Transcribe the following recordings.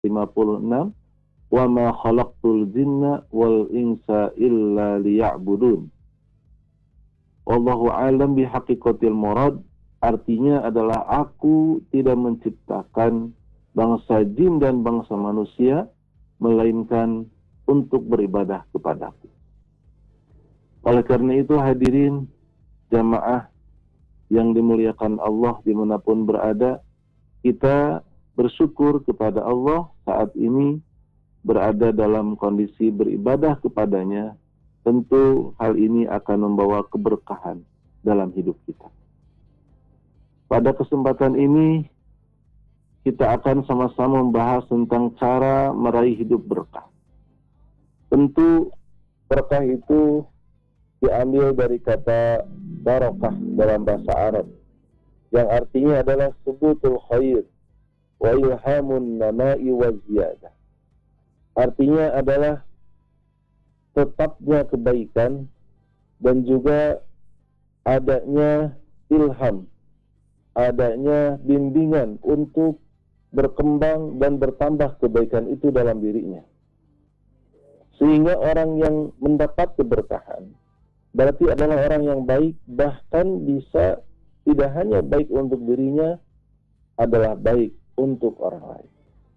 56, wa ma khalaqtul jinna wal insa illa liya'budun. Wallahu a'lam bihaqiqatil murad, artinya adalah aku tidak menciptakan bangsa jin dan bangsa manusia melainkan untuk beribadah kepadaku. Oleh karena itu hadirin jamaah yang dimuliakan Allah dimanapun berada, kita bersyukur kepada Allah saat ini berada dalam kondisi beribadah kepadanya. Tentu hal ini akan membawa keberkahan dalam hidup kita. Pada kesempatan ini kita akan sama-sama membahas tentang cara meraih hidup berkah. Tentu berkah itu diambil dari kata barakah dalam bahasa Arab, yang artinya adalah subutul khair wa ilhamun nama'i wa ziyadah. Artinya adalah tetapnya kebaikan dan juga adanya ilham, adanya bimbingan untuk berkembang dan bertambah kebaikan itu dalam dirinya. Sehingga orang yang mendapat keberkahan berarti adalah orang yang baik, bahkan bisa tidak hanya baik untuk dirinya, adalah baik untuk orang lain.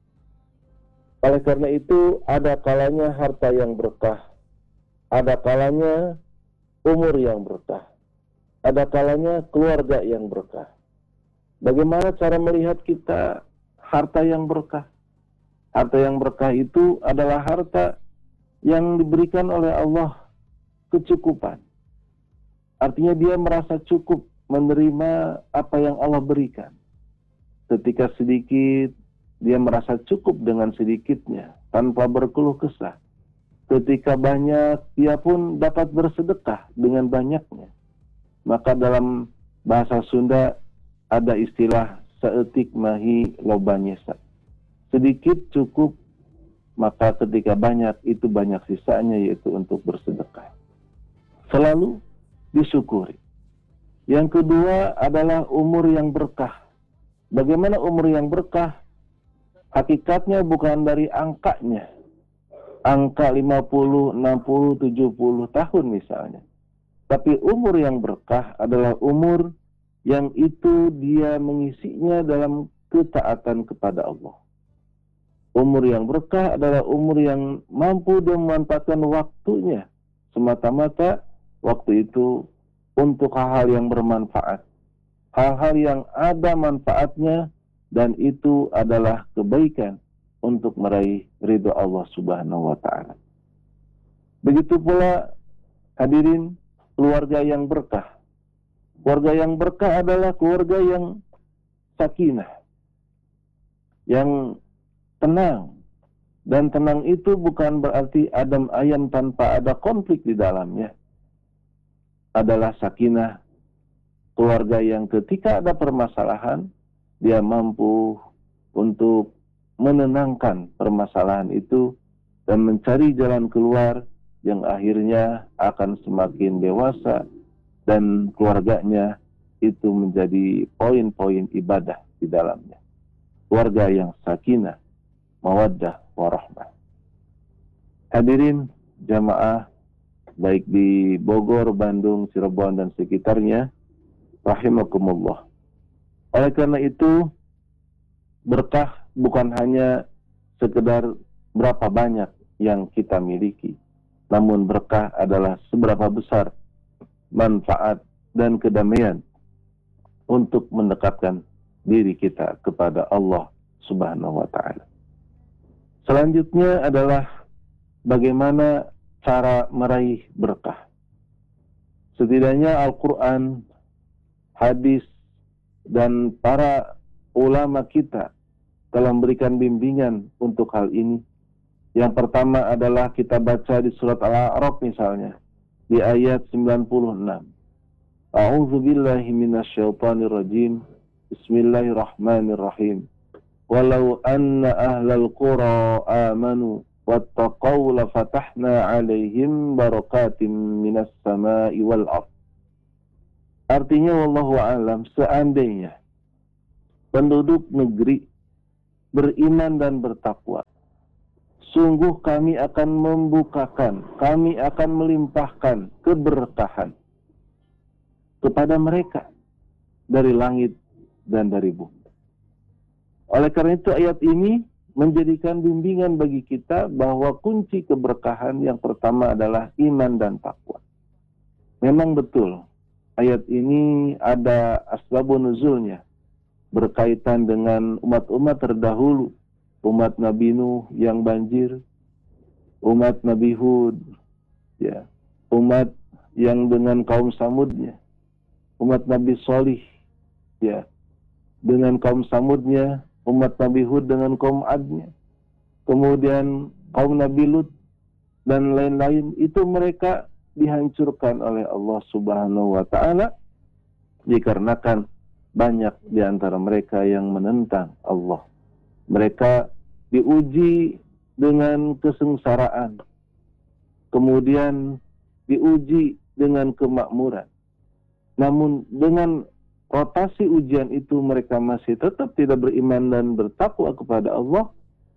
Oleh karena itu, ada kalanya harta yang berkah, ada kalanya umur yang berkah, ada kalanya keluarga yang berkah. Bagaimana cara melihat kita harta yang berkah? Harta yang berkah itu adalah harta yang diberikan oleh Allah kecukupan. Artinya dia merasa cukup menerima apa yang Allah berikan. Ketika sedikit, dia merasa cukup dengan sedikitnya, tanpa berkeluh kesah. Ketika banyak, dia pun dapat bersedekah dengan banyaknya. Maka dalam bahasa Sunda ada istilah seetik mahi lobanyesa. Sedikit cukup, maka ketika banyak, itu banyak sisanya, yaitu untuk bersedekah. Selalu disyukuri. Yang kedua adalah umur yang berkah. Bagaimana umur yang berkah? Hakikatnya bukan dari angkanya. Angka 50, 60, 70 tahun misalnya. Tapi umur yang berkah adalah umur yang itu dia mengisinya dalam ketaatan kepada Allah. Umur yang berkah adalah umur yang mampu dan memanfaatkan waktunya semata-mata waktu itu untuk hal-hal yang bermanfaat, hal-hal yang ada manfaatnya, dan itu adalah kebaikan untuk meraih ridho Allah Subhanahu wa Ta'ala. Begitu pula hadirin, keluarga yang berkah. Keluarga yang berkah adalah keluarga yang sakinah, yang tenang. Dan tenang itu bukan berarti adem ayem tanpa ada konflik di dalamnya. Adalah sakinah, keluarga yang ketika ada permasalahan, dia mampu untuk menenangkan permasalahan itu dan mencari jalan keluar yang akhirnya akan semakin dewasa dan keluarganya itu menjadi poin-poin ibadah di dalamnya. Keluarga yang sakinah, mawaddah, warahmah. Hadirin jamaah baik di Bogor, Bandung, Cirebon dan sekitarnya, rahimakumullah. Oleh karena itu, berkah bukan hanya sekedar berapa banyak yang kita miliki, namun berkah adalah seberapa besar manfaat dan kedamaian untuk mendekatkan diri kita kepada Allah Subhanahu wa Ta'ala. Selanjutnya adalah bagaimana cara meraih berkah. Setidaknya Al-Quran, hadis, dan para ulama kita telah memberikan bimbingan untuk hal ini. Yang pertama adalah kita baca di surat Al-A'raf misalnya, di ayat 96. A'udzu billahi minasyaitonir rajim. Bismillahirrahmanirrahim. Walau anna ahlal qura amanu wattaqaw lafatahna 'alaihim barakatim minas sama'i wal ardh. Artinya wallahu a'lam, seandainya penduduk negeri beriman dan bertakwa, sungguh kami akan membukakan, kami akan melimpahkan keberkahan kepada mereka dari langit dan dari bumi. Oleh karena itu ayat ini menjadikan bimbingan bagi kita bahwa kunci keberkahan yang pertama adalah iman dan takwa. Memang betul, ayat ini ada asbabun nuzulnya, berkaitan dengan umat-umat terdahulu, umat Nabi Nuh yang banjir, umat Nabi Hud, ya, umat yang dengan kaum Samudnya, umat Nabi Shalih, ya, dengan kaum Samudnya, umat Nabi Hud dengan kaum Adnya, kemudian kaum Nabi Lut dan lain-lain, itu mereka dihancurkan oleh Allah Subhanahu wa Ta'ala dikarenakan banyak di antara mereka yang menentang Allah. Mereka diuji dengan kesengsaraan, kemudian diuji dengan kemakmuran. Namun dengan rotasi ujian itu mereka masih tetap tidak beriman dan bertakwa kepada Allah,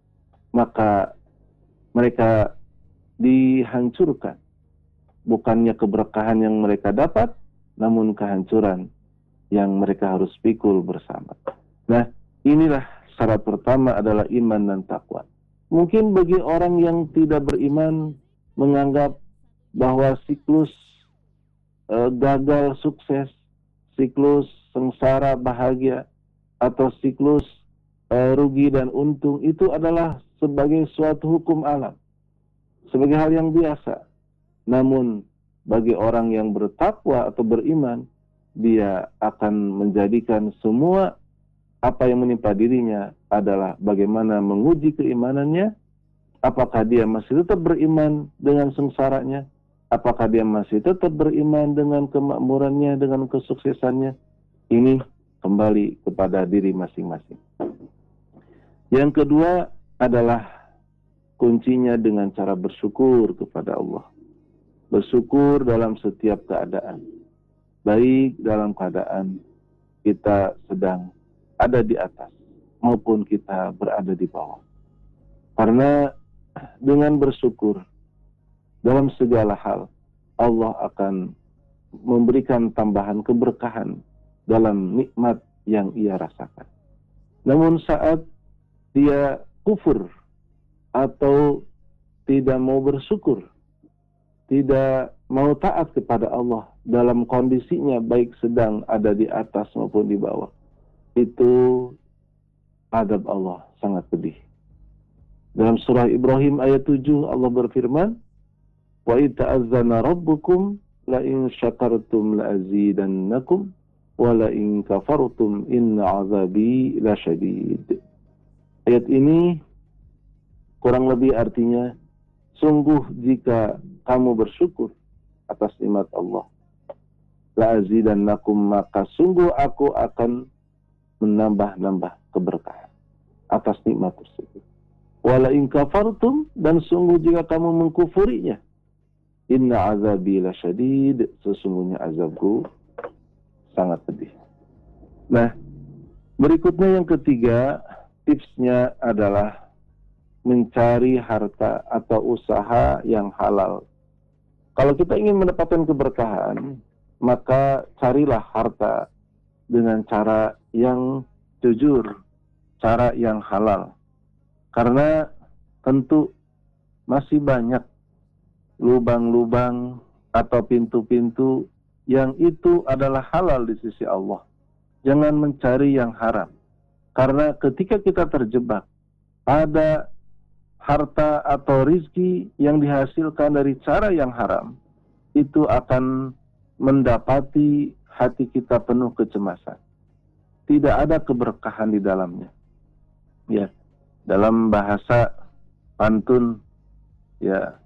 maka mereka dihancurkan. Bukannya keberkahan yang mereka dapat, namun kehancuran yang mereka harus pikul bersama. Nah, inilah syarat pertama adalah iman dan takwa. Mungkin bagi orang yang tidak beriman menganggap bahwa siklus gagal sukses, siklus sengsara bahagia, atau siklus rugi dan untung itu adalah sebagai suatu hukum alam, sebagai hal yang biasa. Namun bagi orang yang bertakwa atau beriman, dia akan menjadikan semua apa yang menimpa dirinya adalah bagaimana menguji keimanannya. Apakah dia masih tetap beriman dengan sengsaranya? Apakah dia masih tetap beriman dengan kemakmurannya, dengan kesuksesannya? Ini kembali kepada diri masing-masing. Yang kedua adalah kuncinya dengan cara bersyukur kepada Allah. Bersyukur dalam setiap keadaan. Baik dalam keadaan kita sedang ada di atas maupun kita berada di bawah. Karena dengan bersyukur dalam segala hal, Allah akan memberikan tambahan keberkahan dalam nikmat yang ia rasakan. Namun saat dia kufur atau tidak mau bersyukur, tidak mau taat kepada Allah dalam kondisinya baik sedang ada di atas maupun di bawah, itu adab Allah sangat pedih. Dalam surah Ibrahim ayat 7 Allah berfirman, wa ita'azzana rabbukum la in syakartum la azidannakum wa la in kafartum inna azabi lasyadid. Ayat ini kurang lebih artinya, sungguh jika kamu bersyukur atas nikmat Allah, la azidannakum, maka sungguh aku akan menambah-nambah keberkahan atas nikmat tersebut. Wala in kafartum, dan sungguh jika kamu mengkufurinya, inna azabi lasyadid, sesungguhnya azabku sangat pedih. Nah, berikutnya yang ketiga, tipsnya adalah mencari harta atau usaha yang halal. Kalau kita ingin mendapatkan keberkahan, maka carilah harta dengan cara yang jujur, cara yang halal. Karena tentu masih banyak lubang-lubang atau pintu-pintu yang itu adalah halal di sisi Allah. Jangan mencari yang haram. Karena ketika kita terjebak pada harta atau rizki yang dihasilkan dari cara yang haram, itu akan mendapati hati kita penuh kecemasan. Tidak ada keberkahan di dalamnya. Ya, dalam bahasa pantun, ya,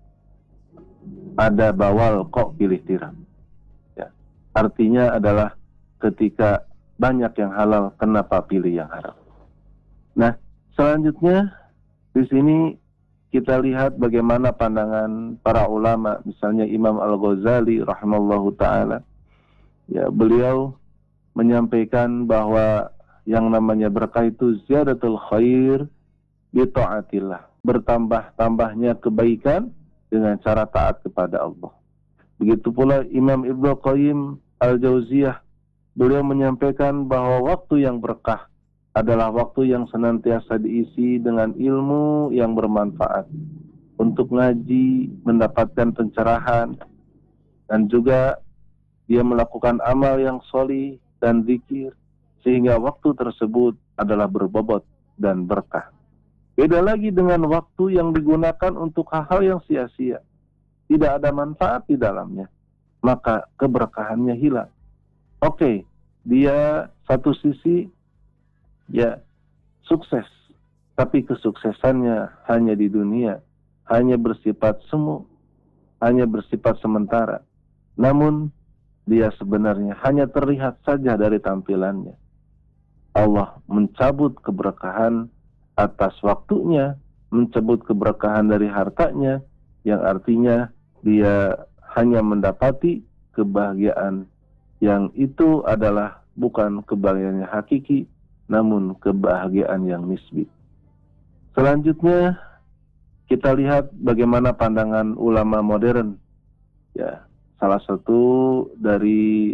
ada bawal kok pilih tiram. Ya, artinya adalah ketika banyak yang halal, kenapa pilih yang haram? Nah, selanjutnya di sini kita lihat bagaimana pandangan para ulama, misalnya Imam Al-Ghazali rahimallahu taala. Ya, beliau menyampaikan bahwa yang namanya berkah itu ziyadatul khair bi ta'atillah. Bertambah-tambahnya kebaikan dengan cara taat kepada Allah. Begitu pula Imam Ibnu Qayyim Al-Jauziyah, beliau menyampaikan bahwa waktu yang berkah adalah waktu yang senantiasa diisi dengan ilmu yang bermanfaat untuk ngaji, mendapatkan pencerahan, dan juga dia melakukan amal yang sholih dan zikir, sehingga waktu tersebut adalah berbobot dan berkah. Beda lagi dengan waktu yang digunakan untuk hal-hal yang sia-sia, tidak ada manfaat di dalamnya, maka keberkahannya hilang. Oke, dia satu sisi ya sukses, tapi kesuksesannya hanya di dunia, hanya bersifat semu, hanya bersifat sementara. Namun dia sebenarnya hanya terlihat saja dari tampilannya. Allah mencabut keberkahan atas waktunya, mencabut keberkahan dari hartanya, yang artinya dia hanya mendapati kebahagiaan yang itu adalah bukan kebahagiaan yang hakiki, namun kebahagiaan yang nisbi. Selanjutnya kita lihat bagaimana pandangan ulama modern. Ya, salah satu dari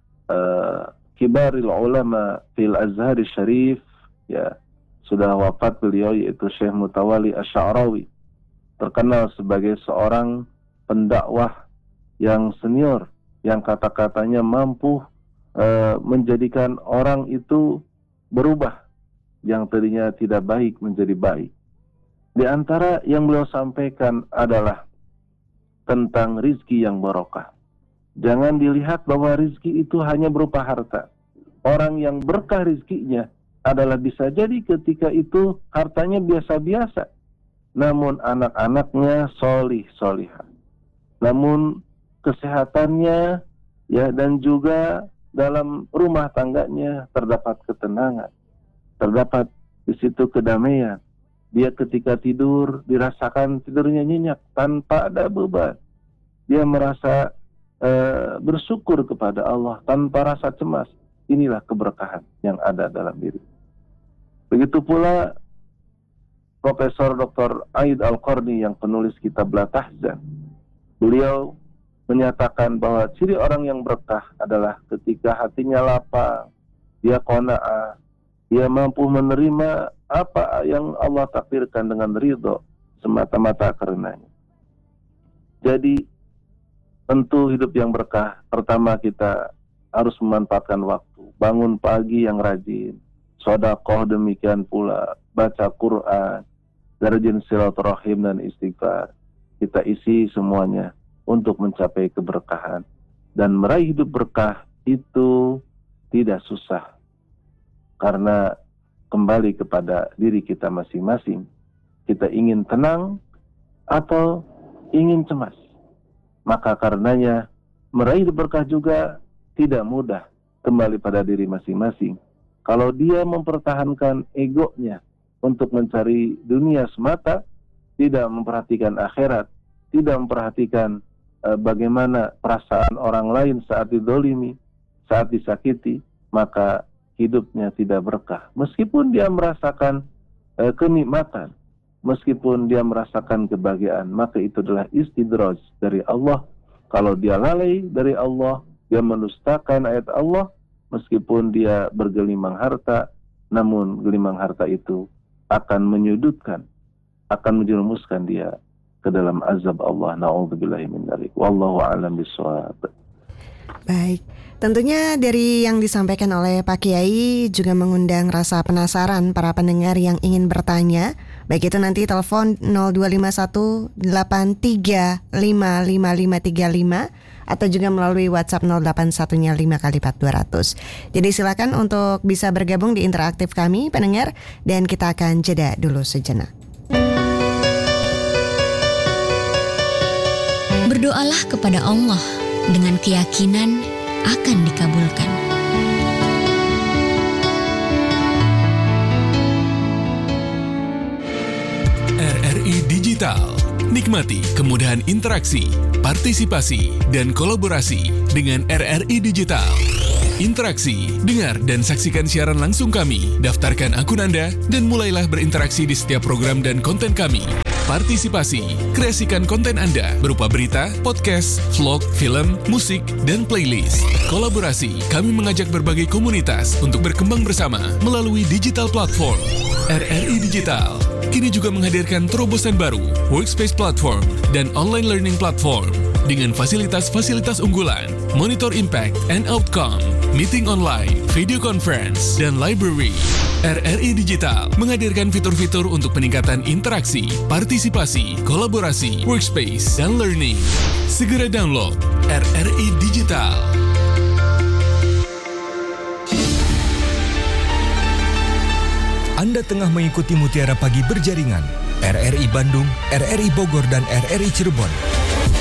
kibaril ulama fil Azhar Syarif, ya, sudah wafat beliau, yaitu Syekh Mutawalli Asy-Sya'rawi, terkenal sebagai seorang pendakwah yang senior, yang kata-katanya mampu menjadikan orang itu berubah yang tadinya tidak baik menjadi baik. Di antara yang beliau sampaikan adalah tentang rizki yang barokah. Jangan dilihat bahwa rizki itu hanya berupa harta. Orang yang berkah rizkinya adalah bisa jadi ketika itu hartanya biasa-biasa, namun anak-anaknya solih-solihah. Namun kesehatannya ya, dan juga dalam rumah tangganya terdapat ketenangan, terdapat di situ kedamaian. Dia ketika tidur dirasakan tidurnya nyenyak tanpa ada beban. Dia merasa bersyukur kepada Allah tanpa rasa cemas. Inilah keberkahan yang ada dalam diri. Begitu pula Profesor Dr. Aid Al-Qarni yang penulis kitab La Tahzan. Beliau menyatakan bahwa ciri orang yang berkah adalah ketika hatinya lapang, dia qanaah, dia mampu menerima apa yang Allah takdirkan dengan ridho semata-mata karenanya. Jadi tentu hidup yang berkah, pertama kita harus memanfaatkan waktu, bangun pagi yang rajin, sedekah demikian pula, baca Quran, rajin silaturahim dan istighfar. Kita isi semuanya untuk mencapai keberkahan. Dan meraih hidup berkah itu tidak susah, karena kembali kepada diri kita masing-masing. Kita ingin tenang atau ingin cemas. Maka karenanya meraih hidup berkah juga tidak mudah, kembali pada diri masing-masing. Kalau dia mempertahankan egonya untuk mencari dunia semata, tidak memperhatikan akhirat, tidak memperhatikan bagaimana perasaan orang lain saat didolimi, saat disakiti, maka hidupnya tidak berkah. Meskipun dia merasakan kenikmatan, meskipun dia merasakan kebahagiaan, maka itu adalah istidraj dari Allah. Kalau dia lalai dari Allah, dia mendustakan ayat Allah, meskipun dia bergelimang harta, namun gelimang harta itu akan menyudutkan, akan menjerumuskan dia ke dalam azab Allah. Na'udzubillahi min dzalik. Wallahu a'lam bishawab. Baik, tentunya dari yang disampaikan oleh Pak Kiai juga mengundang rasa penasaran para pendengar yang ingin bertanya. Baik itu nanti telepon 025183555535 atau juga melalui WhatsApp 0815 Jadi silakan untuk bisa bergabung di interaktif kami pendengar, dan kita akan jeda dulu sejenak. Berdoalah kepada Allah dengan keyakinan akan dikabulkan. RRI Digital. Nikmati kemudahan interaksi, partisipasi, dan kolaborasi dengan RRI Digital. Interaksi, dengar dan saksikan siaran langsung kami. Daftarkan akun Anda dan mulailah berinteraksi di setiap program dan konten kami. Partisipasi, kreasikan konten Anda berupa berita, podcast, vlog, film, musik, dan playlist. Kolaborasi, kami mengajak berbagai komunitas untuk berkembang bersama melalui digital platform. RRI Digital kini juga menghadirkan terobosan baru, workspace platform, dan online learning platform dengan fasilitas-fasilitas unggulan, monitor impact and outcome, meeting online, video conference, dan library. RRI Digital menghadirkan fitur-fitur untuk peningkatan interaksi, partisipasi, kolaborasi, workspace, dan learning. Segera download RRI Digital. Anda tengah mengikuti Mutiara Pagi Berjaringan, RRI Bandung, RRI Bogor, dan RRI Cirebon.